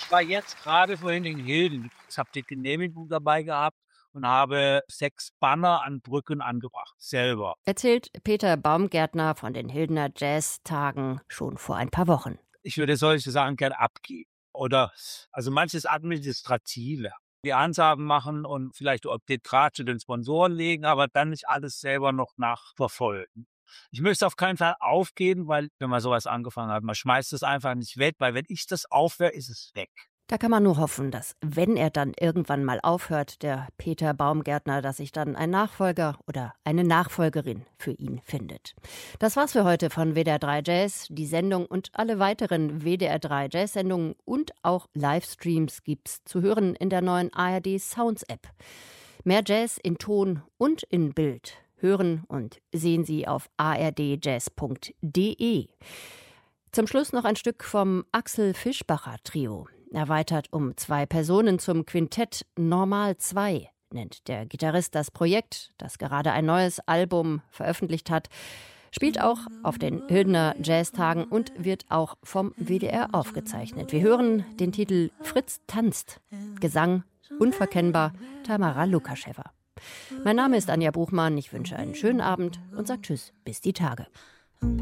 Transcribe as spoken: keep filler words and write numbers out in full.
Ich war jetzt gerade vorhin in Hilden. Ich habe die Genehmigung dabei gehabt und habe sechs Banner an Brücken angebracht, selber. Erzählt Peter Baumgärtner von den Hildener Jazztagen schon vor ein paar Wochen. Ich würde solche Sachen gerne abgeben. Oder, also manches Administrative. Die Ansagen machen und vielleicht auch den Draht zu den Sponsoren legen, aber dann nicht alles selber noch nachverfolgen. Ich möchte es auf keinen Fall aufgeben, weil, wenn man sowas angefangen hat, man schmeißt es einfach nicht weg, weil wenn ich das aufhöre, ist es weg. Da kann man nur hoffen, dass, wenn er dann irgendwann mal aufhört, der Peter Baumgärtner, dass sich dann ein Nachfolger oder eine Nachfolgerin für ihn findet. Das war's für heute von W D R drei Jazz. Die Sendung und alle weiteren W D R drei Jazz-Sendungen und auch Livestreams gibt's zu hören in der neuen A R D Sounds App. Mehr Jazz in Ton und in Bild hören und sehen Sie auf a r d jazz punkt d e. Zum Schluss noch ein Stück vom Axel Fischbacher Trio. Erweitert um zwei Personen zum Quintett Normal zwei, nennt der Gitarrist das Projekt, das gerade ein neues Album veröffentlicht hat, spielt auch auf den Hildener Jazztagen und wird auch vom W D R aufgezeichnet. Wir hören den Titel Fritz tanzt. Gesang unverkennbar Tamara Lukascheva. Mein Name ist Anja Buchmann, ich wünsche einen schönen Abend und sage Tschüss, bis die Tage.